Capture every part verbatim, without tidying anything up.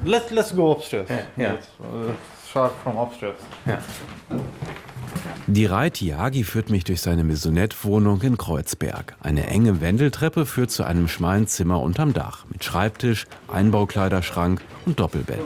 Let's let's go upstairs. Ja. Let's, uh, start from upstairs. Ja. Diray Tyagi führt mich durch seine Maisonette-Wohnung in Kreuzberg. Eine enge Wendeltreppe führt zu einem schmalen Zimmer unterm Dach mit Schreibtisch, Einbaukleiderschrank und Doppelbett.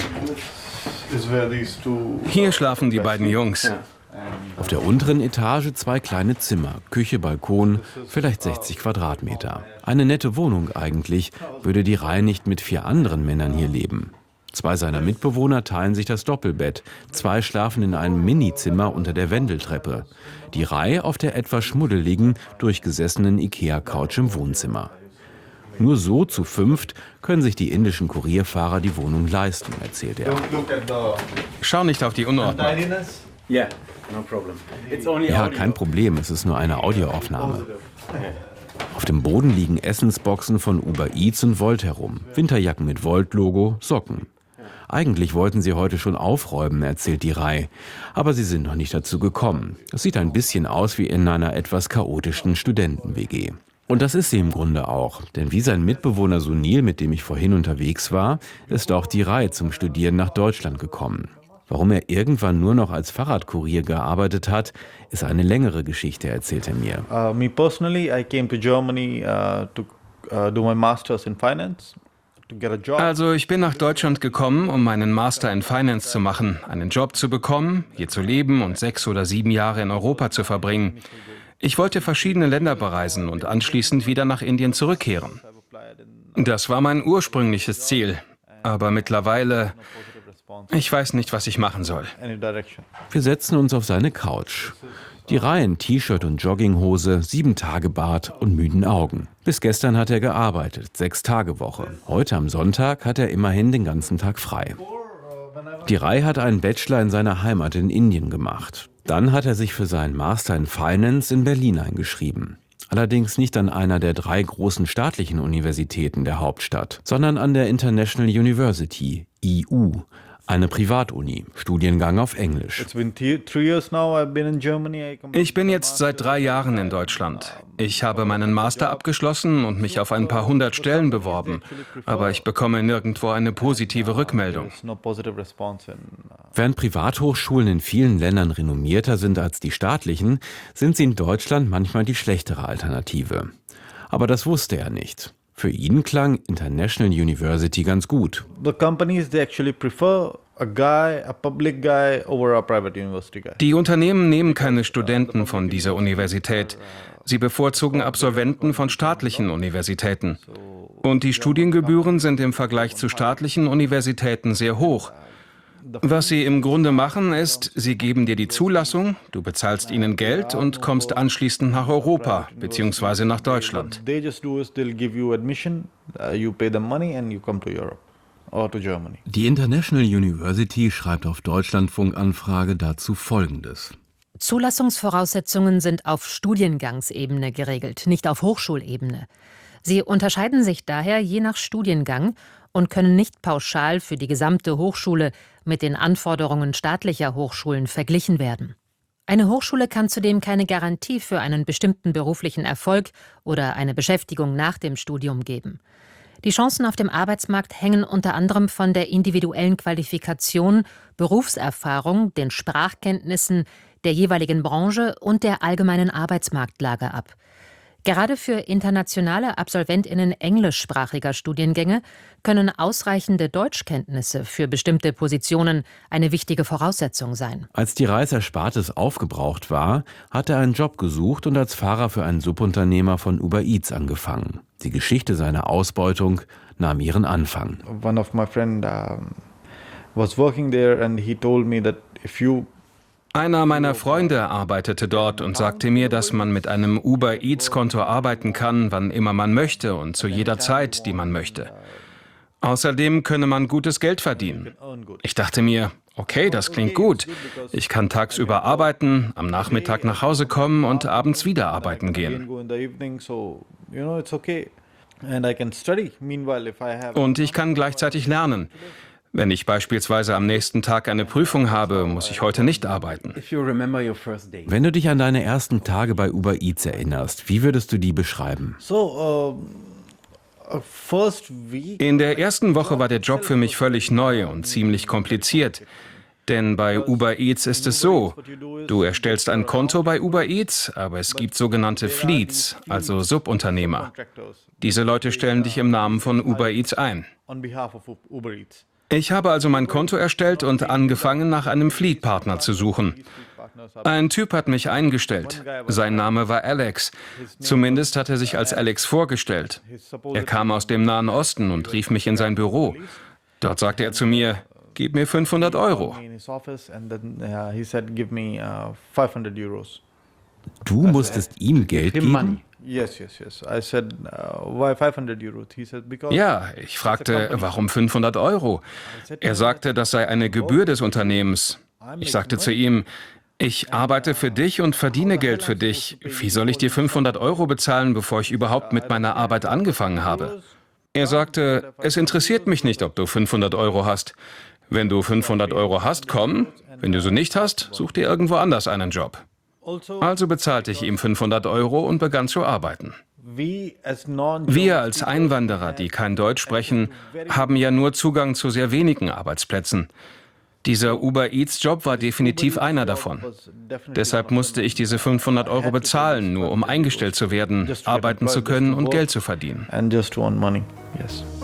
Is where these two, Hier schlafen die beiden Jungs. and Auf der unteren Etage zwei kleine Zimmer, Küche, Balkon, vielleicht sechzig Quadratmeter. Eine nette Wohnung eigentlich, würde Diray nicht mit vier anderen Männern hier leben. Zwei seiner Mitbewohner teilen sich das Doppelbett. Zwei schlafen in einem Minizimmer unter der Wendeltreppe. Diray auf der etwas schmuddeligen, durchgesessenen Ikea-Couch im Wohnzimmer. Nur so zu fünft können sich die indischen Kurierfahrer die Wohnung leisten, erzählt er. don't look at the Schau nicht auf die Unordnung. tidiness. Yeah, no problem. It's only Ja, audio. kein Problem, es ist nur eine Audioaufnahme. Auf dem Boden liegen Essensboxen von Uber Eats und Volt herum. Winterjacken mit Volt-Logo, Socken. Eigentlich wollten sie heute schon aufräumen, erzählt Diray. Aber sie sind noch nicht dazu gekommen. Es sieht ein bisschen aus wie in einer etwas chaotischen Studenten-W G. Und das ist sie im Grunde auch. Denn wie sein Mitbewohner Sunil, mit dem ich vorhin unterwegs war, ist auch Diray zum Studieren nach Deutschland gekommen. Warum er irgendwann nur noch als Fahrradkurier gearbeitet hat, ist eine längere Geschichte, erzählt er mir. Uh, me personally, I came to Germany uh, to uh, do my masters in finance, to get a job. Also ich bin nach Deutschland gekommen, um meinen Master in Finance zu machen, einen Job zu bekommen, hier zu leben und sechs oder sieben Jahre in Europa zu verbringen. Ich wollte verschiedene Länder bereisen und anschließend wieder nach Indien zurückkehren. Das war mein ursprüngliches Ziel. Aber mittlerweile, ich weiß nicht, was ich machen soll. Any direction. Wir setzen uns auf seine Couch. Diray in T-Shirt und Jogginghose, sieben Tage Bart und müden Augen. Bis gestern hat er gearbeitet, sechs Tage Woche. Heute am Sonntag hat er immerhin den ganzen Tag frei. Diray hat einen Bachelor in seiner Heimat in Indien gemacht. Dann hat er sich für seinen Master in Finance in Berlin eingeschrieben. Allerdings nicht an einer der drei großen staatlichen Universitäten der Hauptstadt, sondern an der International University, I U, eine Privatuni, Studiengang auf Englisch. It's been th- three years now I've been in Germany. I completed Ich bin jetzt seit drei Jahren in Deutschland. Ich habe meinen Master abgeschlossen und mich auf ein paar hundert Stellen beworben. Aber ich bekomme nirgendwo eine positive Rückmeldung. no positive response. In, uh, Während Privathochschulen in vielen Ländern renommierter sind als die staatlichen, sind sie in Deutschland manchmal die schlechtere Alternative. Aber das wusste er nicht. Für ihn klang International University ganz gut. the companies, they actually prefer a guy, a public guy over a private university guy. Die Unternehmen nehmen keine Studenten von dieser Universität. Sie bevorzugen Absolventen von staatlichen Universitäten. Und die Studiengebühren sind im Vergleich zu staatlichen Universitäten sehr hoch. Was sie im Grunde machen, ist, sie geben dir die Zulassung, du bezahlst ihnen Geld und kommst anschließend nach Europa bzw. nach Deutschland. What they just do is they'll give you admission, uh, you pay them money and you come to Europe or to Germany. Die International University schreibt auf Deutschlandfunk-Anfrage dazu Folgendes. Zulassungsvoraussetzungen sind auf Studiengangsebene geregelt, nicht auf Hochschulebene. Sie unterscheiden sich daher je nach Studiengang und können nicht pauschal für die gesamte Hochschule mit den Anforderungen staatlicher Hochschulen verglichen werden. Eine Hochschule kann zudem keine Garantie für einen bestimmten beruflichen Erfolg oder eine Beschäftigung nach dem Studium geben. Die Chancen auf dem Arbeitsmarkt hängen unter anderem von der individuellen Qualifikation, Berufserfahrung, den Sprachkenntnissen der jeweiligen Branche und der allgemeinen Arbeitsmarktlage ab. Gerade für internationale AbsolventInnen englischsprachiger Studiengänge können ausreichende Deutschkenntnisse für bestimmte Positionen eine wichtige Voraussetzung sein. Als Dirays Erspartes aufgebraucht war, hat er einen Job gesucht und als Fahrer für einen Subunternehmer von Uber Eats angefangen. Die Geschichte seiner Ausbeutung nahm ihren Anfang. One of my friend um, was working there and he told me that if you Einer meiner Freunde arbeitete dort und sagte mir, dass man mit einem Uber Eats-Konto arbeiten kann, wann immer man möchte und zu jeder Zeit, die man möchte. Außerdem könne man gutes Geld verdienen. Ich dachte mir, okay, das klingt gut. Ich kann tagsüber arbeiten, am Nachmittag nach Hause kommen und abends wieder arbeiten gehen. Und ich kann gleichzeitig lernen. Wenn ich beispielsweise am nächsten Tag eine Prüfung habe, muss ich heute nicht arbeiten. Wenn du dich an deine ersten Tage bei Uber Eats erinnerst, wie würdest du die beschreiben? So, In der ersten Woche war der Job für mich völlig neu und ziemlich kompliziert. Denn bei Uber Eats ist es so, du erstellst ein Konto bei Uber Eats, aber es gibt sogenannte Fleets, also Subunternehmer. Diese Leute stellen dich im Namen von Uber Eats ein. Ich habe also mein Konto erstellt und angefangen, nach einem Fleet-Partner zu suchen. Ein Typ hat mich eingestellt. Sein Name war Alex. Zumindest hat er sich als Alex vorgestellt. Er kam aus dem Nahen Osten und rief mich in sein Büro. Dort sagte er zu mir, gib mir fünfhundert Euro. Du musstest ihm Geld geben? Ja, ich fragte, warum fünfhundert Euro? Er sagte, das sei eine Gebühr des Unternehmens. Ich sagte zu ihm, ich arbeite für dich und verdiene Geld für dich. Wie soll ich dir fünfhundert Euro bezahlen, bevor ich überhaupt mit meiner Arbeit angefangen habe? Er sagte, es interessiert mich nicht, ob du fünfhundert Euro hast. Wenn du fünfhundert Euro hast, komm. Wenn du so nicht hast, such dir irgendwo anders einen Job. Also bezahlte ich ihm fünfhundert Euro und begann zu arbeiten. Wir als Einwanderer, die kein Deutsch sprechen, haben ja nur Zugang zu sehr wenigen Arbeitsplätzen. Dieser Uber Eats Job war definitiv einer davon. Deshalb musste ich diese fünfhundert Euro bezahlen, nur um eingestellt zu werden, arbeiten zu können und Geld zu verdienen. And just to earn money. Yes.